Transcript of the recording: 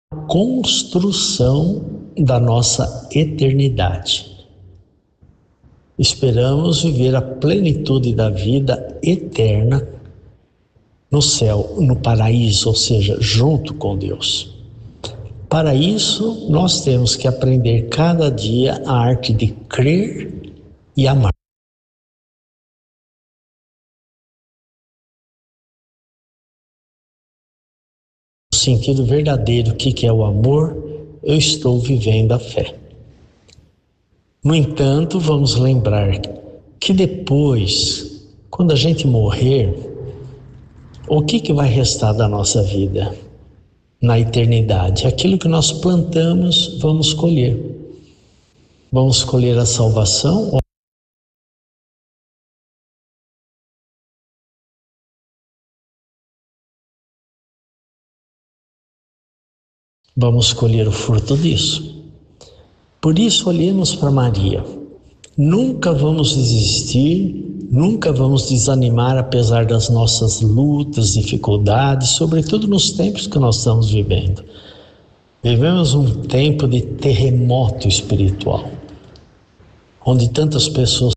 construção da nossa eternidade. Esperamos viver a plenitude da vida eterna no céu, no paraíso, ou seja, junto com Deus. Para isso, nós temos que aprender cada dia a arte de crer e amar. No sentido verdadeiro, o que é o amor? Eu estou vivendo a fé. No entanto, vamos lembrar que depois, quando a gente morrer, o que vai restar da nossa vida? Na eternidade, aquilo que nós plantamos, vamos colher. Vamos colher a salvação. Vamos colher o fruto disso. Por isso, olhemos para Maria. Nunca vamos desistir, nunca vamos desanimar, apesar das nossas lutas, dificuldades, sobretudo nos tempos que nós estamos vivendo. Vivemos um tempo de terremoto espiritual, onde tantas pessoas